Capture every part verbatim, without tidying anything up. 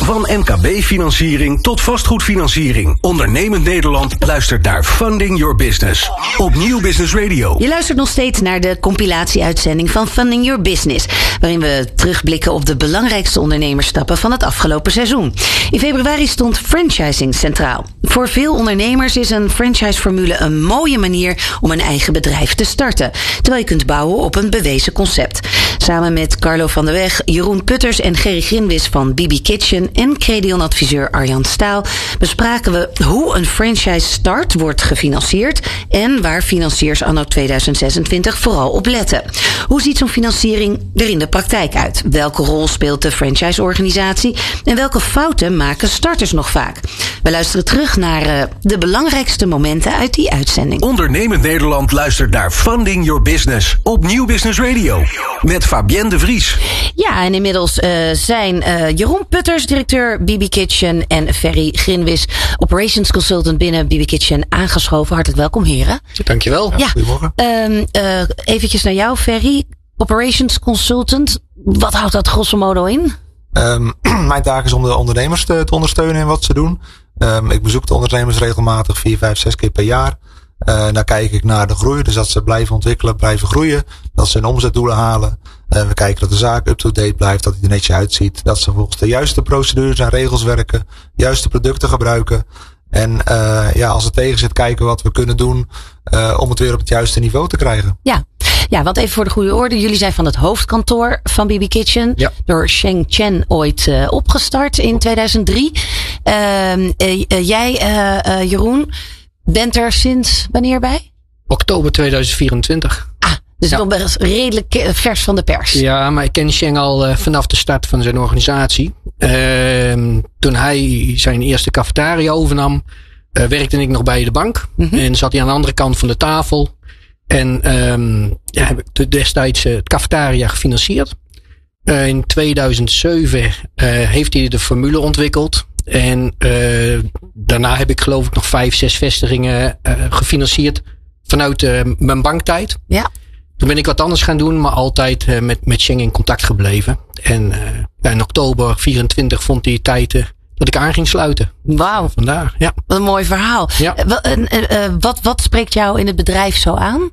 Van M K B-financiering tot vastgoedfinanciering. Ondernemend Nederland luistert naar Funding Your Business. Op Nieuw Business Radio. Je luistert nog steeds naar de compilatie-uitzending van Funding Your Business, waarin we terugblikken op de belangrijkste ondernemersstappen van het afgelopen seizoen. In februari stond franchising centraal. Voor veel ondernemers is een franchise-formule een mooie manier om een eigen bedrijf te starten, terwijl je kunt bouwen op een bewezen concept. Samen met Carlo van der Weg, Jeroen Putters en Gerry Grinwis van B B Kitchen en Credion-adviseur Arjan Staal bespraken we hoe een franchise start wordt gefinancierd en waar financiers anno tweeduizend zesentwintig vooral op letten. Hoe ziet zo'n financiering er in de praktijk uit? Welke rol speelt de franchise-organisatie en welke fouten maken starters nog vaak? We luisteren terug naar uh, de belangrijkste momenten uit die uitzending. Ondernemend Nederland luistert naar Funding Your Business op Nieuw Business Radio met Fabienne de Vries. Ja, en inmiddels uh, zijn uh, Jeroen Putters, directeur B B Kitchen, en Ferry Grinwis, operations consultant binnen B B Kitchen, aangeschoven. Hartelijk welkom, heren. Dankjewel. Ja. Goedemorgen. Um, uh, eventjes naar jou, Ferry. Operations consultant. Wat houdt dat grosso modo in? Um, mijn taak is om de ondernemers te, te ondersteunen in wat ze doen. Um, ik bezoek de ondernemers regelmatig vier, vijf, zes keer per jaar. Uh, dan kijk ik naar de groei. Dus dat ze blijven ontwikkelen, blijven groeien. Dat ze hun omzetdoelen halen. Uh, we kijken dat de zaak up-to-date blijft. Dat die er netjes uitziet. Dat ze volgens de juiste procedures en regels werken. Juiste producten gebruiken. En uh, ja, als het tegen zit, kijken wat we kunnen doen uh, om het weer op het juiste niveau te krijgen. Ja. Ja, want even voor de goede orde. Jullie zijn van het hoofdkantoor van B B Kitchen. Ja. Door Sheng Chen ooit uh, opgestart in tweeduizend drie. Uh, uh, uh, jij, uh, uh, Jeroen, bent er sinds wanneer bij? Oktober tweeduizend vierentwintig. Ah, dus ja. nog best redelijk vers van de pers. Ja, maar ik ken Sheng al uh, vanaf de start van zijn organisatie. Uh, toen hij zijn eerste cafetaria overnam, uh, werkte ik nog bij de bank. Mm-hmm. En zat hij aan de andere kant van de tafel. En um, ja, heb ik destijds uh, het cafetaria gefinancierd. Uh, in tweeduizend zeven uh, heeft hij de formule ontwikkeld. En uh, daarna heb ik geloof ik nog vijf, zes vestigingen uh, gefinancierd vanuit uh, mijn banktijd. Ja. Toen ben ik wat anders gaan doen, maar altijd uh, met, met Sheng in contact gebleven. En uh, ja, in oktober vierentwintig vond hij tijd uh, dat ik aan ging sluiten. Wauw. Vandaar, ja. Wat een mooi verhaal. Ja. Uh, wat, uh, uh, wat, wat spreekt jou in het bedrijf zo aan?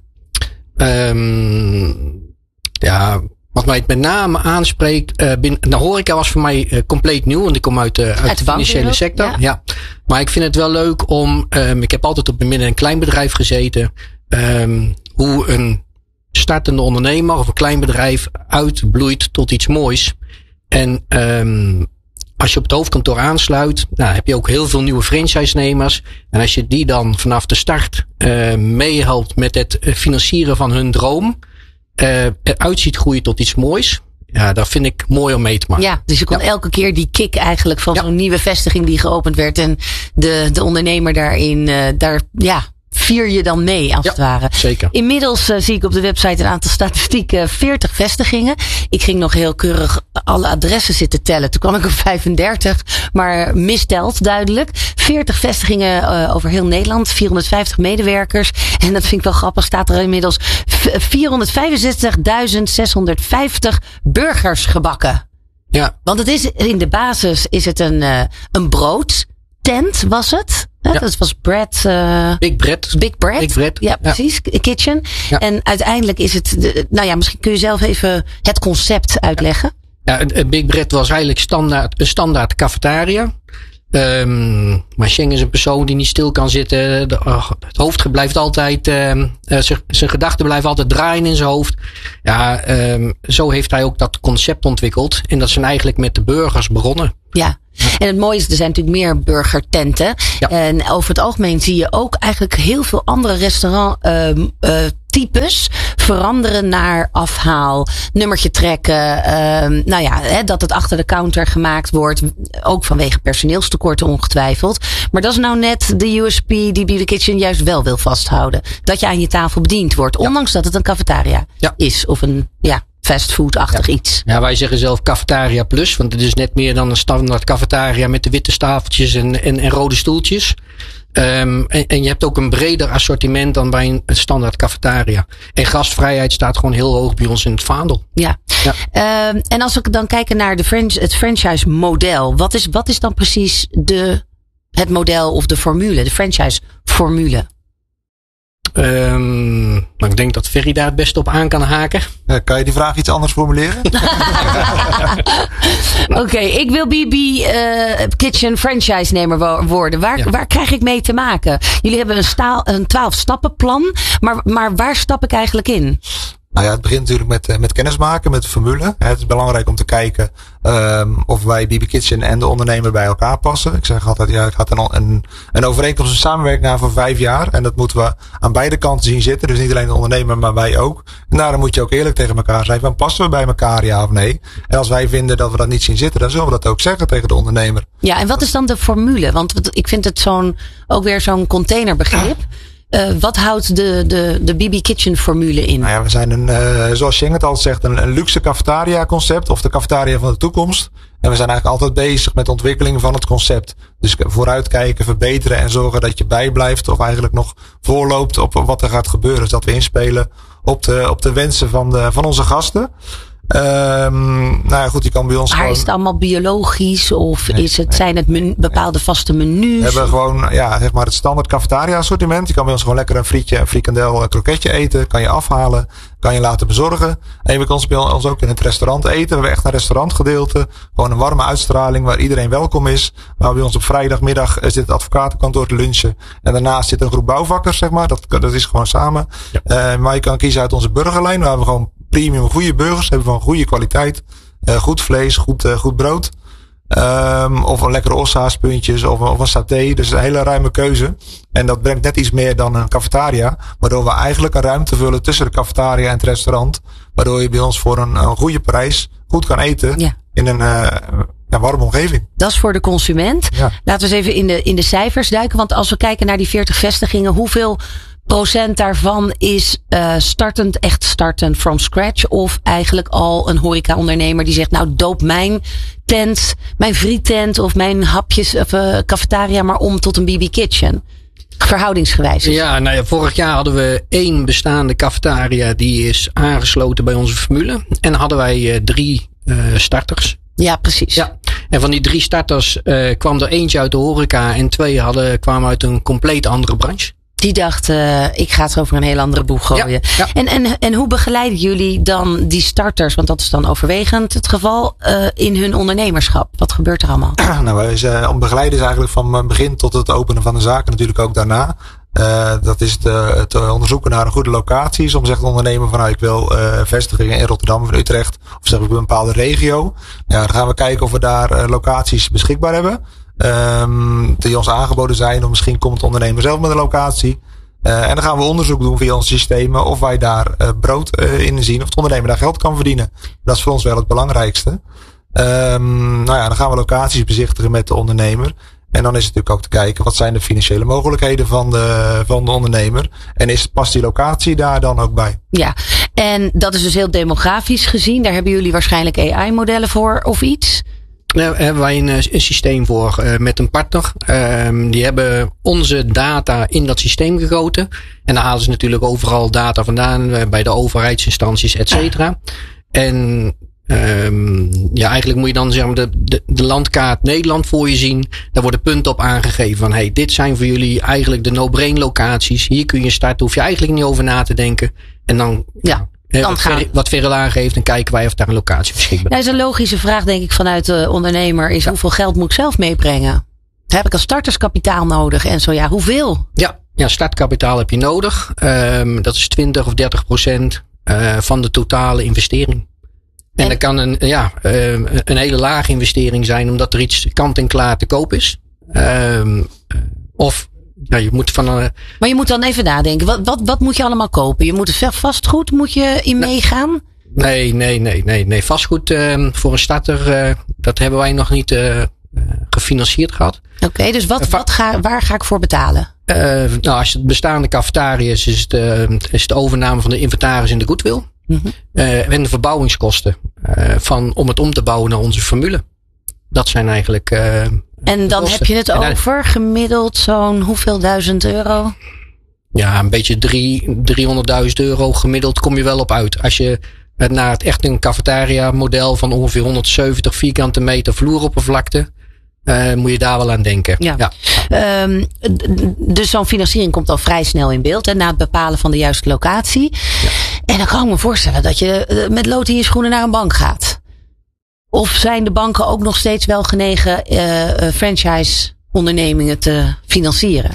Um, ja, wat mij met name aanspreekt, uh, binnen, de horeca was voor mij uh, compleet nieuw, want ik kom uit, uh, uit, uit de, de financiële sector. Ja. ja. Maar ik vind het wel leuk om, um, ik heb altijd op een midden- en kleinbedrijf gezeten, um, hoe een startende ondernemer of een klein bedrijf uitbloeit tot iets moois. En um, als je op het hoofdkantoor aansluit, nou, heb je ook heel veel nieuwe franchise-nemers. En als je die dan vanaf de start uh, meehelpt met het financieren van hun droom, uh, eruit ziet groeien tot iets moois. Ja, dat vind ik mooi om mee te maken. Ja, dus je kon ja. elke keer die kick eigenlijk van ja. zo'n nieuwe vestiging die geopend werd. En de, de ondernemer daarin, uh, daar, ja, vier je dan mee, als ja, het ware. Zeker. Inmiddels uh, zie ik op de website een aantal statistieken, veertig vestigingen. Ik ging nog heel keurig alle adressen zitten tellen. Toen kwam ik op vijfendertig, maar misteld duidelijk. veertig vestigingen uh, over heel Nederland, vierhonderdvijftig medewerkers. En dat vind ik wel grappig, staat er inmiddels vierhonderdvijfenzestigduizend zeshonderdvijftig burgers gebakken. Ja. Want het is, in de basis is het een, uh, een broodtent, was het? Ja. Dat was bread. Uh, Big Bread. Big Bread. Big Bread. Ja, precies. Ja. Kitchen. Ja. En uiteindelijk is het, de, nou ja, misschien kun je zelf even het concept uitleggen. Ja, ja Big Bread was eigenlijk standaard, een standaard cafetaria. Um, maar Sheng is een persoon die niet stil kan zitten. De, uh, het hoofd blijft altijd, uh, uh, zijn gedachten blijven altijd draaien in zijn hoofd. Ja, um, zo heeft hij ook dat concept ontwikkeld. En dat zijn eigenlijk met de burgers begonnen. Ja. En het mooie is, er zijn natuurlijk meer burgertenten. Ja. En over het algemeen zie je ook eigenlijk heel veel andere restaurant uh, uh, types veranderen naar afhaal, nummertje trekken. Uh, nou ja, hè, dat het achter de counter gemaakt wordt. Ook vanwege personeelstekorten ongetwijfeld. Maar dat is nou net de U S P die B B Kitchen juist wel wil vasthouden. Dat je aan je tafel bediend wordt. Ondanks ja. dat het een cafetaria ja. is. Of een, ja, fastfood-achtig ja. iets. Ja, wij zeggen zelf cafetaria plus. Want het is net meer dan een standaard cafetaria met de witte tafeltjes en, en, en rode stoeltjes. Um, en, en je hebt ook een breder assortiment dan bij een, een standaard cafetaria. En gastvrijheid staat gewoon heel hoog bij ons in het vaandel. Ja. ja. Uh, en als we dan kijken naar de franchise, het franchise model. Wat is, wat is dan precies de, het model of de formule, de franchise formule? Um, nou, ik denk dat Ferry daar het beste op aan kan haken. Ja, kan je die vraag iets anders formuleren? Oké, okay, ik wil B B uh, Kitchen franchise-nemer worden. Waar, ja. waar krijg ik mee te maken? Jullie hebben een, staal, een twaalf stappen plan. Maar, maar waar stap ik eigenlijk in? Nou ja, het begint natuurlijk met, met kennismaken, met de formule. Het is belangrijk om te kijken um, of wij B B Kitchen en de ondernemer bij elkaar passen. Ik zeg altijd, ja, ik had een, een, een overeenkomst, een samenwerking aan voor vijf jaar. En dat moeten we aan beide kanten zien zitten. Dus niet alleen de ondernemer, maar wij ook. En daarom moet je ook eerlijk tegen elkaar zijn. Van, passen we bij elkaar, ja of nee? En als wij vinden dat we dat niet zien zitten, dan zullen we dat ook zeggen tegen de ondernemer. Ja, en wat is dan de formule? Want ik vind het zo'n, ook weer zo'n containerbegrip. Uh, wat houdt de, de, de B B Kitchen formule in? Nou ja, we zijn een, uh, zoals Sheng het altijd zegt, een, een luxe cafetaria concept. Of de cafetaria van de toekomst. En we zijn eigenlijk altijd bezig met de ontwikkeling van het concept. Dus vooruitkijken, verbeteren en zorgen dat je bijblijft. Of eigenlijk nog voorloopt op wat er gaat gebeuren. Dus dat we inspelen op de, op de wensen van, de, van onze gasten. Um, nou ja, goed, je kan bij ons maar gewoon... is het allemaal biologisch of nee, is het, nee, zijn het menu, bepaalde nee. vaste menus? We hebben gewoon, ja, zeg maar het standaard cafetaria assortiment. Je kan bij ons gewoon lekker een frietje, een frikandel, een kroketje eten. Kan je afhalen, kan je laten bezorgen. En je kan bij ons ook in het restaurant eten. We hebben echt een restaurantgedeelte. Gewoon een warme uitstraling waar iedereen welkom is. Maar bij ons op vrijdagmiddag zit het advocatenkantoor te lunchen. En daarnaast zit een groep bouwvakkers, zeg maar. Dat, dat is gewoon samen. Ja. Uh, maar je kan kiezen uit onze burgerlijn. Waar we gewoon premium goede burgers hebben van goede kwaliteit. Uh, goed vlees, goed, uh, goed brood. Um, of een lekkere ossaaspuntjes of, of een saté. Dus een hele ruime keuze. En dat brengt net iets meer dan een cafetaria. Waardoor we eigenlijk een ruimte vullen tussen de cafetaria en het restaurant. Waardoor je bij ons voor een, een goede prijs goed kan eten. Ja. In een uh, ja, warme omgeving. Dat is voor de consument. Ja. Laten we eens even in de, in de cijfers duiken. Want als we kijken naar die veertig vestigingen. Hoeveel procent daarvan is uh, startend, echt startend from scratch? Of eigenlijk al een horeca-ondernemer die zegt, nou doop mijn tent, mijn frietent of mijn hapjes of uh, cafetaria maar om tot een B B Kitchen. Verhoudingsgewijs. Ja, nou ja, vorig jaar hadden we één bestaande cafetaria die is aangesloten bij onze formule. En hadden wij uh, drie uh, starters. Ja, precies. Ja. En van die drie starters uh, kwam er eentje uit de horeca en twee hadden, kwamen uit een compleet andere branche. Die dacht, uh, ik ga het over een heel andere boeg gooien. Ja, ja. En, en, en hoe begeleiden jullie dan die starters, want dat is dan overwegend het geval, uh, in hun ondernemerschap? Wat gebeurt er allemaal? Nou, wij zijn, begeleiden is eigenlijk van begin tot het openen van de zaken natuurlijk ook daarna. Uh, dat is het, het onderzoeken naar een goede locatie. Soms zegt de ondernemer van, nou, ik wil uh, vestigingen in Rotterdam of in Utrecht. Of zeg ik een bepaalde regio. Ja, dan gaan we kijken of we daar uh, locaties beschikbaar hebben. Um, die ons aangeboden zijn. Of misschien komt de ondernemer zelf met een locatie. Uh, en dan gaan we onderzoek doen via onze systemen. Of wij daar uh, brood uh, in zien. Of de ondernemer daar geld kan verdienen. Dat is voor ons wel het belangrijkste. Um, nou ja, dan gaan we locaties bezichtigen met de ondernemer. En dan is het natuurlijk ook te kijken, wat zijn de financiële mogelijkheden van de, van de ondernemer? En is, past die locatie daar dan ook bij? Ja, en dat is dus heel demografisch gezien. Daar hebben jullie waarschijnlijk A I-modellen voor of iets? Daar hebben wij een, een systeem voor uh, met een partner. Uh, die hebben onze data in dat systeem gegoten. En dan halen ze natuurlijk overal data vandaan. Uh, bij de overheidsinstanties, et cetera. En Um, ja, eigenlijk moet je dan zeg maar de, de, de landkaart Nederland voor je zien. Daar worden punten op aangegeven van, hey, dit zijn voor jullie eigenlijk de no-brain locaties. Hier kun je starten, hoef je eigenlijk niet over na te denken. En dan, ja, dan wat, gaan. Ver, wat Verrel aangeeft, dan kijken wij of daar een locatie beschikbaar is. Dat is een logische vraag, denk ik, vanuit de ondernemer. Is ja. Hoeveel geld moet ik zelf meebrengen? Heb ik als starterskapitaal nodig? En zo ja, hoeveel? Ja, ja, startkapitaal heb je nodig. Um, dat is twintig of dertig procent uh, van de totale investering. En, en dat kan een, ja, een hele lage investering zijn, omdat er iets kant en klaar te koop is. Um, of ja, je moet van een. Maar je moet dan even nadenken. Wat, wat, wat moet je allemaal kopen? Je moet er vastgoed, moet je in meegaan? Nee, nee, nee, nee, nee. Vastgoed uh, voor een starter, uh, dat hebben wij nog niet uh, gefinancierd gehad. Oké, okay, dus wat, wat ga, waar ga ik voor betalen? Uh, nou, als het bestaande cafetaria is, is het, uh, is het overname van de inventaris in de goodwill. Mm-hmm. Uh, en de verbouwingskosten uh, van, om het om te bouwen naar onze formule. Dat zijn eigenlijk uh, En dan heb je het dan, over gemiddeld zo'n hoeveel duizend euro? Ja, een beetje drie, driehonderdduizend euro gemiddeld kom je wel op uit. Als je naar het echt een cafetaria model van ongeveer honderdzeventig vierkante meter vloeroppervlakte. Uh, moet je daar wel aan denken. Ja. Ja. Um, dus zo'n financiering komt al vrij snel in beeld. Hè, na het bepalen van de juiste locatie. Ja. En dan kan ik me voorstellen dat je met lood in je schoenen naar een bank gaat. Of zijn de banken ook nog steeds wel genegen uh, franchise ondernemingen te financieren?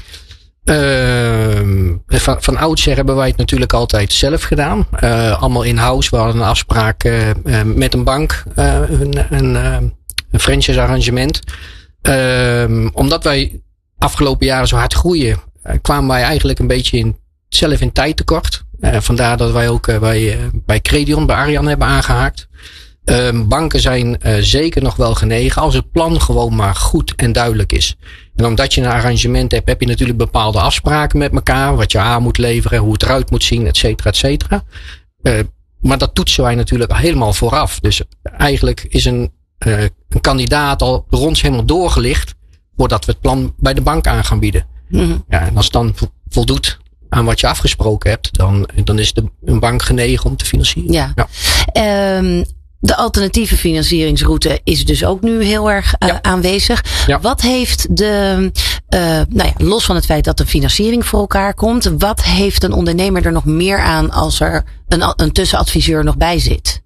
Uh, van, van oudsher hebben wij het natuurlijk altijd zelf gedaan. Uh, allemaal in-house. We hadden een afspraak uh, uh, met een bank. Uh, een, een, uh, een franchise arrangement. Uh, omdat wij afgelopen jaren zo hard groeien, uh, kwamen wij eigenlijk een beetje in, zelf in tijd tekort. Uh, vandaar dat wij ook uh, bij, uh, bij Credion, bij Arjan hebben aangehaakt. Uh, banken zijn uh, zeker nog wel genegen als het plan gewoon maar goed en duidelijk is. En omdat je een arrangement hebt, heb je natuurlijk bepaalde afspraken met elkaar. Wat je aan moet leveren, hoe het eruit moet zien, et cetera, et cetera. Uh, maar dat toetsen wij natuurlijk helemaal vooraf. Dus eigenlijk is een, uh, een kandidaat al door ons helemaal doorgelicht voordat we het plan bij de bank aan gaan bieden. Mm-hmm. Ja, en als het dan voldoet aan wat je afgesproken hebt, dan, dan is de, een bank genegen om te financieren. Ja. ja. Um, De alternatieve financieringsroute is dus ook nu heel erg uh, ja. aanwezig. Ja. Wat heeft de, uh, nou ja, los van het feit dat de financiering voor elkaar komt, wat heeft een ondernemer er nog meer aan als er een, een tussenadviseur nog bij zit?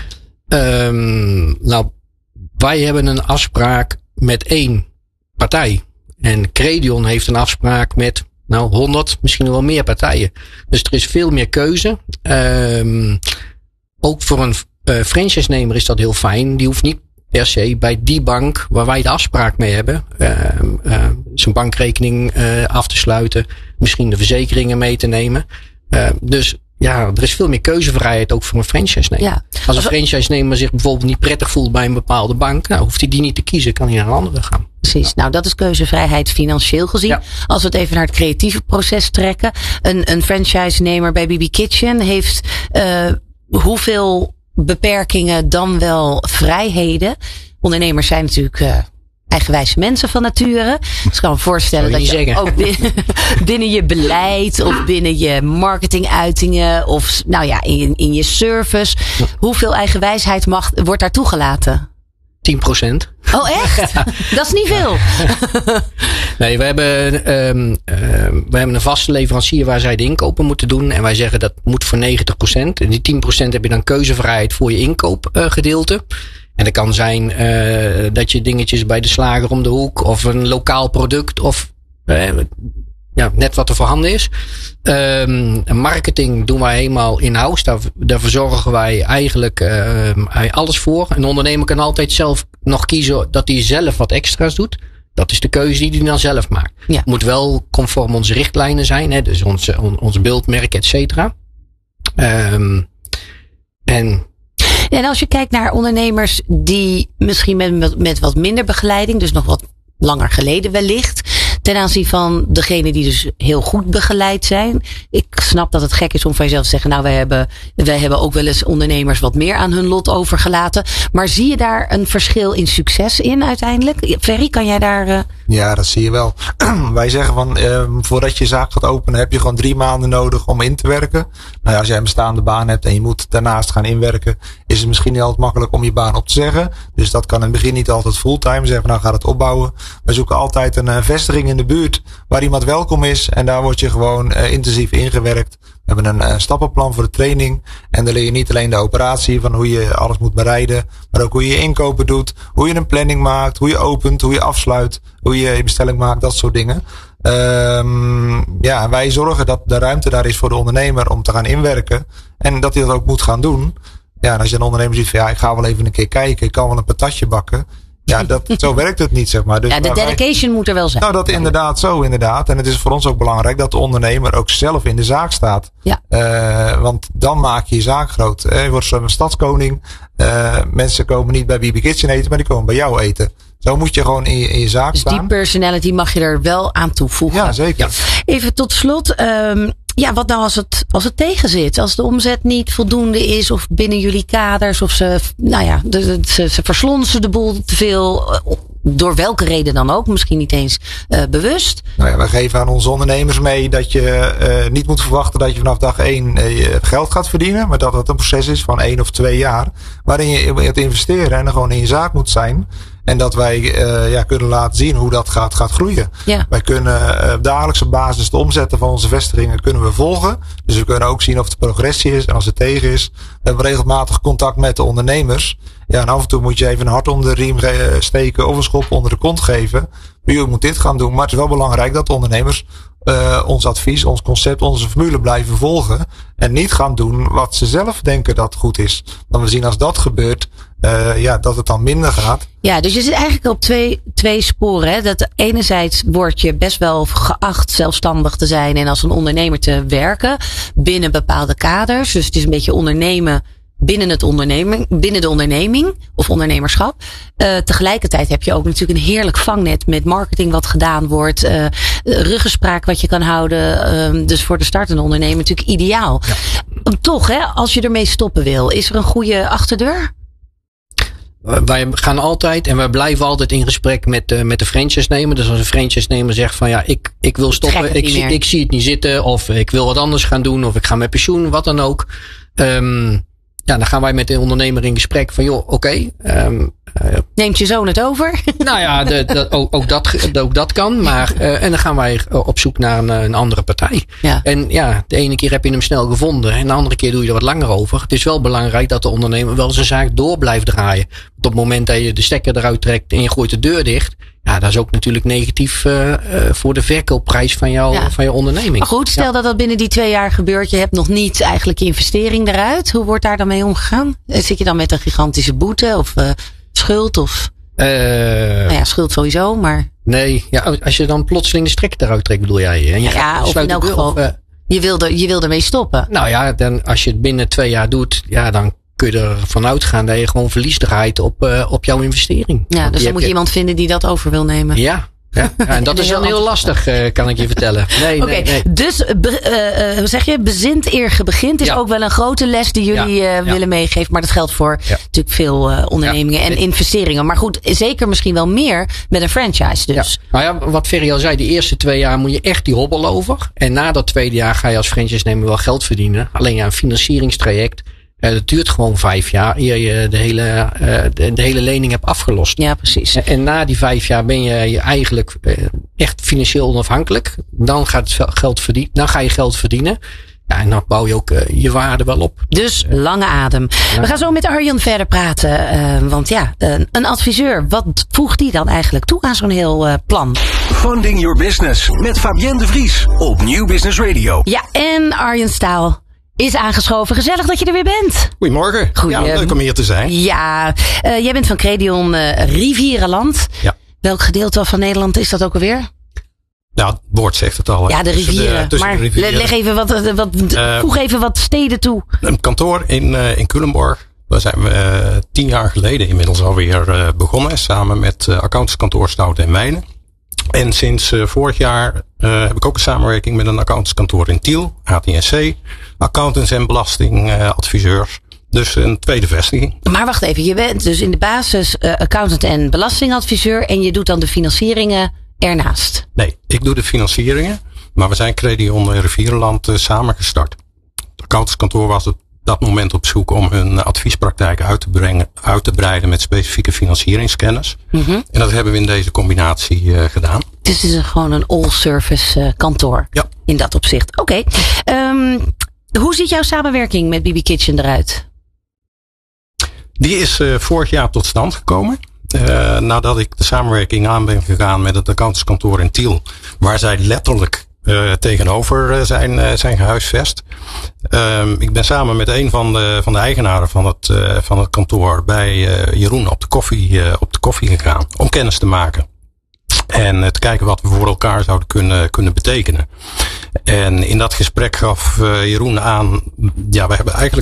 Um, nou, wij hebben een afspraak met één partij. En Credion heeft een afspraak met nou honderd, misschien wel meer partijen. Dus er is veel meer keuze. Um, ook voor een Uh, franchise-nemer is dat heel fijn. Die hoeft niet per se bij die bank waar wij de afspraak mee hebben, uh, uh, zijn bankrekening uh, af te sluiten. Misschien de verzekeringen mee te nemen. Uh, dus ja, er is veel meer keuzevrijheid ook voor een franchise-nemer. Ja. Als een franchise-nemer zich bijvoorbeeld niet prettig voelt bij een bepaalde bank, nou, hoeft hij die niet te kiezen, kan hij naar een andere gaan. Precies. Nou, dat is keuzevrijheid financieel gezien. Ja. Als we het even naar het creatieve proces trekken. Een, een franchise-nemer bij B B Kitchen heeft uh, hoeveel beperkingen dan wel vrijheden. Ondernemers zijn natuurlijk uh, eigenwijze mensen van nature. Dus ik kan me voorstellen dat je zeggen. ook binnen, binnen je beleid of binnen je marketinguitingen of nou ja, in, in je service. Hoeveel eigenwijsheid mag, wordt daar toegelaten? tien procent. Oh echt? Ja. Dat is niet veel. Nee, we hebben, um, uh, we hebben een vaste leverancier waar zij de inkopen moeten doen. En wij zeggen dat moet voor negentig procent. En die tien procent heb je dan keuzevrijheid voor je inkoopgedeelte. Uh, en dat kan zijn uh, dat je dingetjes bij de slager om de hoek of een lokaal product of uh, ja, net wat er voorhanden is. Um, marketing doen wij helemaal in-house. Daar, daar verzorgen wij eigenlijk uh, alles voor. Een ondernemer kan altijd zelf nog kiezen dat hij zelf wat extra's doet. Dat is de keuze die hij dan zelf maakt. Ja. Moet wel conform onze richtlijnen zijn. Hè? Dus onze, on, ons beeldmerk, et cetera. Um, en... En als je kijkt naar ondernemers die misschien met, met wat minder begeleiding, dus nog wat langer geleden wellicht, ten aanzien van degene die dus heel goed begeleid zijn. Ik snap dat het gek is om van jezelf te zeggen, nou wij hebben, wij hebben ook wel eens ondernemers wat meer aan hun lot overgelaten. Maar zie je daar een verschil in succes in uiteindelijk? Ferry, kan jij daar... Uh... Ja, dat zie je wel. Wij zeggen van, uh, voordat je zaak gaat openen heb je gewoon drie maanden nodig om in te werken. Nou ja, als jij een bestaande baan hebt en je moet daarnaast gaan inwerken, is het misschien niet altijd makkelijk om je baan op te zeggen. Dus dat kan in het begin niet altijd fulltime. Zeggen van, nou gaat het opbouwen. We zoeken altijd een uh, vestiging in de buurt waar iemand welkom is. En daar word je gewoon uh, intensief ingewerkt. We hebben een uh, stappenplan voor de training. En dan leer je niet alleen de operatie van hoe je alles moet bereiden. Maar ook hoe je je inkopen doet. Hoe je een planning maakt. Hoe je opent. Hoe je afsluit. Hoe je je bestelling maakt. Dat soort dingen. Um, ja, en wij zorgen dat de ruimte daar is voor de ondernemer om te gaan inwerken. En dat hij dat ook moet gaan doen. Ja, en als je een ondernemer ziet van ja, ik ga wel even een keer kijken. Ik kan wel een patatje bakken. Ja, dat, zo werkt het niet, zeg maar. Dus ja, de dedication wij, moet er wel zijn. Nou, dat inderdaad zo, inderdaad. En het is voor ons ook belangrijk dat de ondernemer ook zelf in de zaak staat. Ja. Uh, want dan maak je je zaak groot. Je wordt zo'n stadskoning. Uh, mensen komen niet bij B B Kitchen eten, maar die komen bij jou eten. Zo moet je gewoon in je, in je zaak dus staan. Dus die personality mag je er wel aan toevoegen. Ja, zeker. Ja. Even tot slot. Um, ja, wat nou als het, als het tegen zit? Als de omzet niet voldoende is of binnen jullie kaders of ze, nou ja, de, de, ze, ze verslonsen de boel te veel. Door welke reden dan ook, misschien niet eens uh, bewust. Nou ja, we geven aan onze ondernemers mee dat je uh, niet moet verwachten dat je vanaf dag één uh, geld gaat verdienen. Maar dat het een proces is van één of twee jaar. Waarin je het investeren en er gewoon in je zaak moet zijn. En dat wij uh, ja, kunnen laten zien hoe dat gaat, gaat groeien. Ja. Wij kunnen uh, op dagelijkse basis de omzetten van onze vestigingen kunnen we volgen. Dus we kunnen ook zien of het progressie is en als het tegen is. We hebben regelmatig contact met de ondernemers. Ja, en af en toe moet je even een hart onder de riem steken of een schop onder de kont geven. Je moet dit gaan doen. Maar het is wel belangrijk dat de ondernemers uh, ons advies, ons concept, onze formule blijven volgen. En niet gaan doen wat ze zelf denken dat goed is. Dan we zien als dat gebeurt, uh, ja, dat het dan minder gaat. Ja, dus je zit eigenlijk op twee, twee sporen. Hè? Dat enerzijds word je best wel geacht zelfstandig te zijn en als een ondernemer te werken binnen bepaalde kaders. Dus het is een beetje ondernemen binnen het onderneming, binnen de onderneming of ondernemerschap. Uh, tegelijkertijd heb je ook natuurlijk een heerlijk vangnet met marketing wat gedaan wordt. Uh, ruggespraak wat je kan houden. Uh, dus voor de startende ondernemer natuurlijk ideaal. Ja. Toch, hè, als je ermee stoppen wil, is er een goede achterdeur? Wij gaan altijd en wij blijven altijd in gesprek met, uh, met de franchise-nemer. Dus als een franchise-nemer zegt van ja, ik, ik wil stoppen, ik, ik, ik zie het niet zitten, of ik wil wat anders gaan doen, of ik ga met pensioen, wat dan ook. Um, Ja, dan gaan wij met de ondernemer in gesprek van joh, oké. Okay, um, uh, neemt je zoon het over? Nou ja, de, de, ook, ook, dat, ook dat kan. Maar, uh, en dan gaan wij op zoek naar een, een andere partij. Ja. En ja, de ene keer heb je hem snel gevonden. En de andere keer doe je er wat langer over. Het is wel belangrijk dat de ondernemer wel zijn zaak door blijft draaien. Want op het moment dat je de stekker eruit trekt en je gooit de deur dicht. Ja, dat is ook natuurlijk negatief uh, uh, voor de verkoopprijs van, jou, ja. van je onderneming. Maar goed, stel ja. dat dat binnen die twee jaar gebeurt. Je hebt nog niet eigenlijk je investering eruit. Hoe wordt daar dan mee omgegaan? Zit je dan met een gigantische boete of uh, schuld? Of, uh, nou ja, schuld sowieso, maar... Nee, ja, als je dan plotseling de stekker eruit trekt, bedoel jij? En je ja, gaat, of in elk geval, of, uh, je, wil er, je wil ermee stoppen. Nou ja, dan, als je het binnen twee jaar doet, ja, dan kun je ervan uitgaan dat je gewoon verlies draait op, uh, op jouw investering. Ja, dus dan moet je iemand vinden die dat over wil nemen. Ja. Ja, ja, en dat is dan heel lastig, uh, kan ik je vertellen. Nee, Oké, nee, nee. Dus be, uh, hoe zeg je, bezint eer ge begint is ja. ook wel een grote les die jullie ja, uh, ja. willen meegeven. Maar dat geldt voor ja. natuurlijk veel uh, ondernemingen ja. en investeringen. Maar goed, zeker misschien wel meer met een franchise dus. Ja. Nou ja, wat Ferry al zei, die eerste twee jaar moet je echt die hobbel over. En na dat tweede jaar ga je als franchise-nemer wel geld verdienen. Alleen ja, een financieringstraject. Uh, dat duurt gewoon vijf jaar eer je de hele, uh, de, de hele lening hebt afgelost. Ja, precies. En, en na die vijf jaar ben je, je eigenlijk uh, echt financieel onafhankelijk. Dan gaat het geld verdienen. Dan ga je geld verdienen. Ja, en dan bouw je ook uh, je waarde wel op. Dus lange adem. Ja. We gaan zo met Arjan verder praten. Uh, want ja, uh, een adviseur. Wat voegt die dan eigenlijk toe aan zo'n heel uh, plan? Funding Your Business met Fabienne de Vries op Nieuw Business Radio. Ja, en Arjan Staal is aangeschoven. Gezellig dat je er weer bent. Goedemorgen. Goeie, ja, leuk om hier te zijn. Ja, uh, jij bent van Credion uh, Rivierenland. Ja. Welk gedeelte van Nederland is dat ook alweer? Nou, het woord zegt het al. Ja, de rivieren. De, maar de rivieren. leg even wat, wat uh, voeg even wat steden toe. Een kantoor in, uh, in Culemborg. Daar zijn we uh, tien jaar geleden inmiddels alweer uh, begonnen. Samen met uh, accountantskantoor Stoute en Wijnen. En sinds uh, vorig jaar uh, heb ik ook een samenwerking met een accountantskantoor in Tiel, A T en C, accountants en belastingadviseurs. Uh, dus een tweede vestiging. Maar wacht even, je bent dus in de basis uh, accountant en belastingadviseur en je doet dan de financieringen ernaast? Nee, ik doe de financieringen, maar we zijn Credion Rivierenland uh, samen gestart. Het accountantskantoor was op dat moment op zoek om hun adviespraktijk uit te brengen, uit te breiden met specifieke financieringskennis. Mm-hmm. En dat hebben we in deze combinatie uh, gedaan. Dus het is een, gewoon een all-service uh, kantoor. Ja. In dat opzicht. Oké. Okay. Um, hoe ziet jouw samenwerking met B B Kitchen eruit? Die is uh, vorig jaar tot stand gekomen. Uh, nadat ik de samenwerking aan ben gegaan met het accountantskantoor in Tiel. Waar zij letterlijk Uh, tegenover uh, zijn, uh, zijn gehuisvest. Uh, ik ben samen met een van de, van de eigenaren van het, uh, van het kantoor bij uh, Jeroen op de, koffie, uh, op de koffie gegaan. Om kennis te maken. En uh, te kijken wat we voor elkaar zouden kunnen, kunnen betekenen. En in dat gesprek gaf uh, Jeroen aan, ja, we hebben eigenlijk